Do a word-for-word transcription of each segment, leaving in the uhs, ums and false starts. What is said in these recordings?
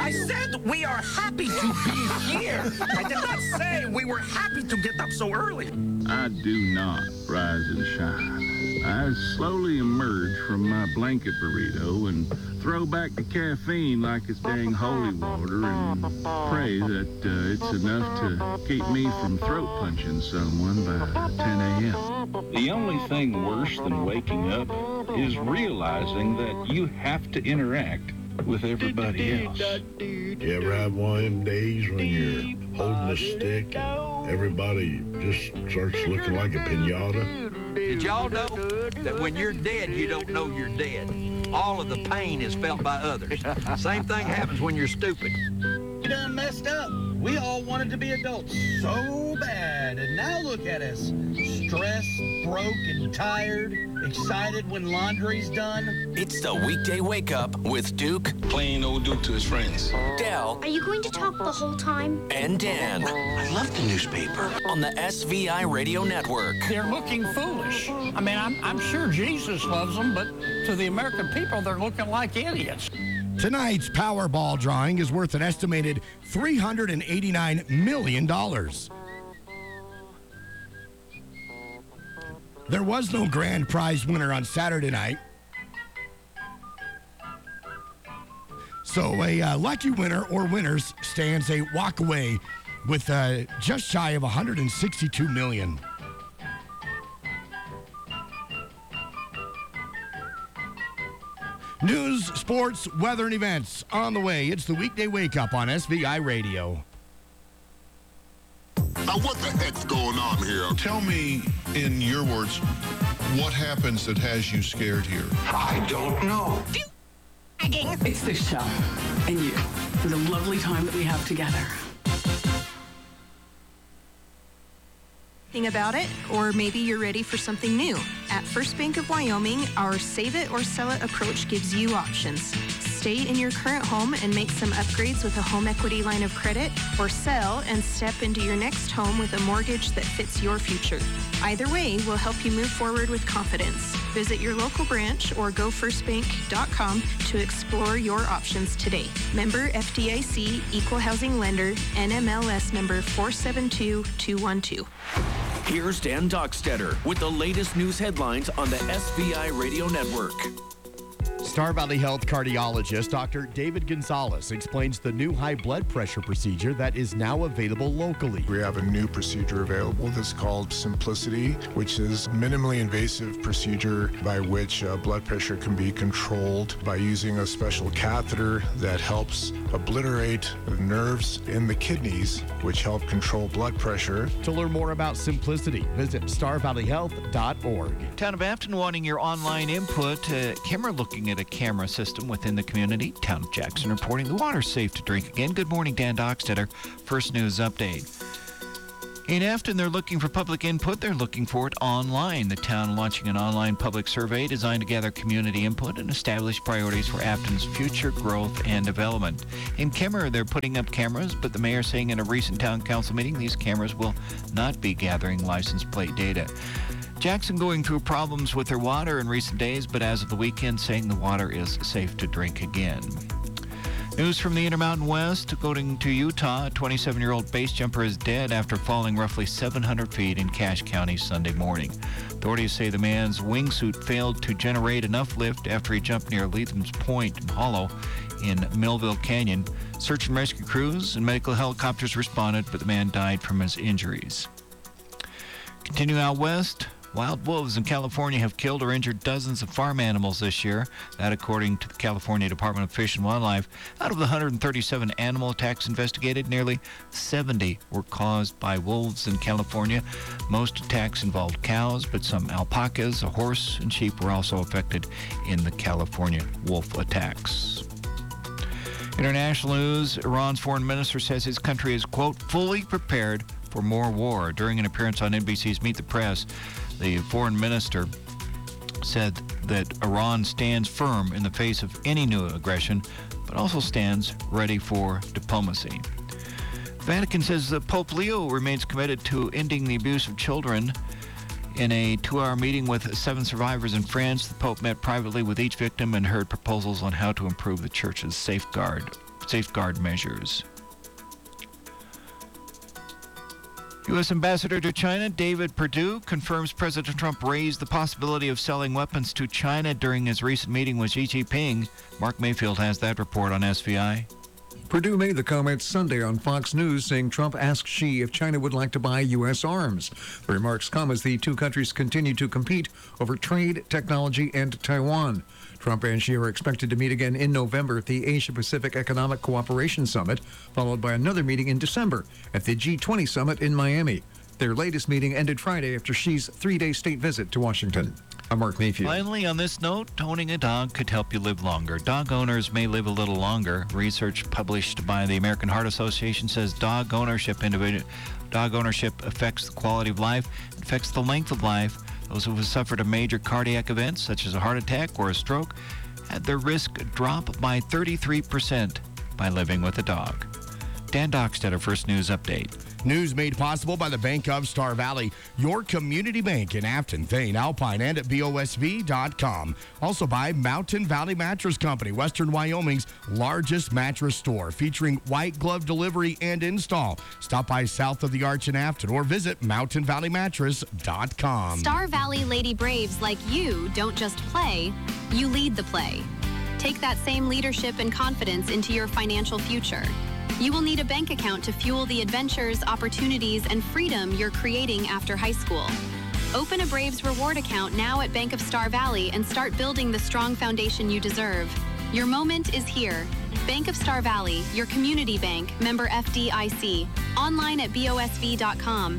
I said we are happy to be here. I did not say we were happy to get up so early. I do not rise and shine. I slowly emerge from my blanket burrito and throw back the caffeine like it's dang holy water and pray that uh, it's enough to keep me from throat punching someone by ten a.m. The only thing worse than waking up is realizing that you have to interact with everybody else. You ever have one of them days when you're holding a stick and everybody just starts looking like a pinata? Did y'all know that when you're dead, you don't know you're dead? All of the pain is felt by others. Same thing happens when you're stupid. We done messed up. We all wanted to be adults so bad, and now look at us. Stressed, broke, and tired. Excited when laundry's done. It's the weekday wake up with Duke. Playing old Duke to his friends. Del. Are you going to talk the whole time? And Dan. I love the newspaper. On the S V I Radio Network. They're looking foolish. I mean, I'm, I'm sure Jesus loves them, but to the American people, they're looking like idiots. Tonight's Powerball drawing is worth an estimated three hundred eighty-nine million dollars. There was no grand prize winner on Saturday night. So a uh, lucky winner or winners stands a walk away with uh, just shy of one hundred sixty-two million dollars. News, sports, weather, and events on the way. It's the weekday wake up on S V I Radio. Now, what the heck's going on here? Tell me, in your words, what happens that has you scared here? I don't know. It's the show and you, and the lovely time that we have together. About it, or maybe you're ready for something new. At First Bank of Wyoming, our save it or sell it approach gives you options. Stay in your current home and make some upgrades with a home equity line of credit, or sell and step into your next home with a mortgage that fits your future. Either way will help you move forward with confidence. Visit your local branch or go first bank dot com to explore your options today. Member F D I C, Equal Housing Lender, N M L S number four seven two two one two. Here's Dan Dockstetter with the latest news headlines on the S V I Radio Network. Star Valley Health cardiologist Doctor David Gonzalez explains the new high blood pressure procedure that is now available locally. We have a new procedure available that's called Simplicity, which is a minimally invasive procedure by which uh, blood pressure can be controlled by using a special catheter that helps obliterate the nerves in the kidneys, which help control blood pressure. To learn more about Simplicity, visit star valley health dot org. Town of Afton wanting your online input. Uh, camera looking at a camera system within the community. Town of Jackson reporting the water's safe to drink again. Good morning, Dan Dockstetter. First news update. In Afton, they're looking for public input. They're looking for it online. The town launching an online public survey designed to gather community input and establish priorities for Afton's future growth and development. In Kemmer, they're putting up cameras, but the mayor saying in a recent town council meeting these cameras will not be gathering license plate data. Jackson going through problems with their water in recent days, but as of the weekend saying the water is safe to drink again. News from the Intermountain West. Going to Utah, a twenty-seven-year-old base jumper is dead after falling roughly seven hundred feet in Cache County Sunday morning. Authorities say the man's wingsuit failed to generate enough lift after he jumped near Letham's Point Hollow in Millville Canyon. Search and rescue crews and medical helicopters responded, but the man died from his injuries. Continuing out west, wild wolves in California have killed or injured dozens of farm animals this year. That according to the California Department of Fish and Wildlife. Out of the one hundred thirty-seven animal attacks investigated, nearly seventy were caused by wolves in California. Most attacks involved cows, but some alpacas, a horse, and sheep were also affected in the California wolf attacks. International news. Iran's foreign minister says his country is, quote, fully prepared for more war. During an appearance on N B C's Meet the Press, the foreign minister said that Iran stands firm in the face of any new aggression, but also stands ready for diplomacy. Vatican says that Pope Leo remains committed to ending the abuse of children. In a two-hour meeting with seven survivors in France, the Pope met privately with each victim and heard proposals on how to improve the Church's safeguard safeguard measures. U S Ambassador to China David Perdue confirms President Trump raised the possibility of selling weapons to China during his recent meeting with Xi Jinping. Mark Mayfield has that report on S V I. Perdue made the comments Sunday on Fox News, saying Trump asked Xi if China would like to buy U S arms. The remarks come as the two countries continue to compete over trade, technology, and Taiwan. Trump and Xi are expected to meet again in November at the Asia-Pacific Economic Cooperation Summit, followed by another meeting in December at the G twenty Summit in Miami. Their latest meeting ended Friday after Xi's three-day state visit to Washington. I'm Mark Mayfield. Finally, on this note, owning a dog could help you live longer. Dog owners may live a little longer. Research published by the American Heart Association says dog ownership individual dog ownership affects the quality of life, affects the length of life. Those who have suffered a major cardiac event, such as a heart attack or a stroke, had their risk drop by thirty-three percent by living with a dog. Dan Dockstetter, First News Update. News made possible by the Bank of Star Valley, your community bank in Afton, Thane, Alpine, and at B O S V dot com. Also by Mountain Valley Mattress Company, Western Wyoming's largest mattress store, featuring white glove delivery and install. Stop by south of the Arch in Afton or visit mountain valley mattress dot com. Star Valley Lady Braves like you don't just play, you lead the play. Take that same leadership and confidence into your financial future. You will need a bank account to fuel the adventures, opportunities, and freedom you're creating after high school. Open a Braves reward account now at Bank of Star Valley and start building the strong foundation you deserve. Your moment is here. Bank of Star Valley, your community bank, member F D I C. Online at B O S V dot com.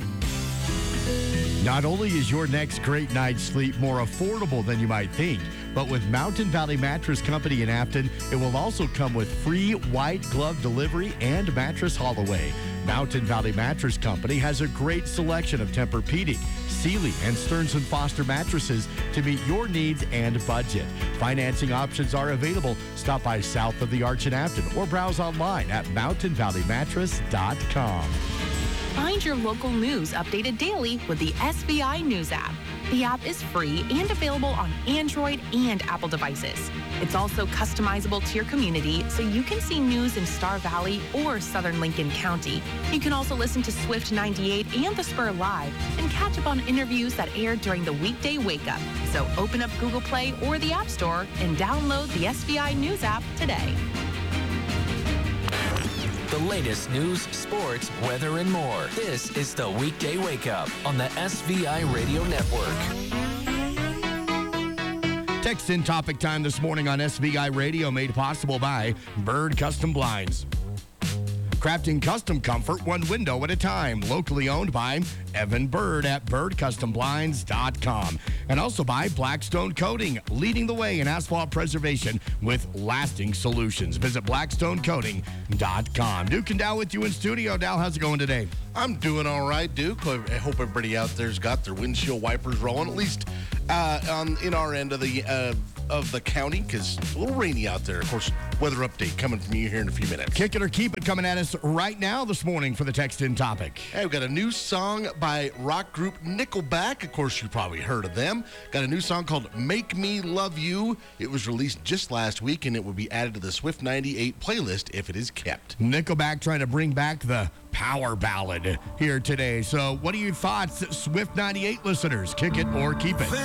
Not only is your next great night's sleep more affordable than you might think, but with Mountain Valley Mattress Company in Afton, it will also come with free white glove delivery and mattress haul away. Mountain Valley Mattress Company has a great selection of Tempur-Pedic, Sealy, and Stearns and Foster mattresses to meet your needs and budget. Financing options are available. Stop by south of the Arch in Afton or browse online at mountain valley mattress dot com. Find your local news updated daily with the S V I News app. The app is free and available on Android and Apple devices. It's also customizable to your community, so you can see news in Star Valley or Southern Lincoln County. You can also listen to Swift ninety-eight and The Spur Live and catch up on interviews that aired during the weekday wake-up. So open up Google Play or the App Store and download the S V I News app today. The latest news, sports, weather, and more. This is the Weekday Wake Up on the S V I Radio Network. Text in topic time this morning on S V I Radio, made possible by Bird Custom Blinds. Crafting custom comfort one window at a time. Locally owned by Evan Bird at bird custom blinds dot com. And also by Blackstone Coating, leading the way in asphalt preservation with lasting solutions. Visit blackstone coating dot com. Duke and Dow with you in studio. Dow, how's it going today? I'm doing all right, Duke. I hope everybody out there's got their windshield wipers rolling, at least uh, on in our end of the uh, of the county, because it's a little rainy out there. Of course, weather update coming from you here in a few minutes. Kick it or keep it coming at us right now this morning for the text in topic. Hey, we've got a new song by rock group Nickelback. Of course, you probably heard of them. Got a new song called Make Me Love You. It was released just last week, and it will be added to the Swift ninety-eight playlist if it is kept. Nickelback trying to bring back the power ballad here today. So what are your thoughts, Swift ninety-eight listeners? Kick it or keep it.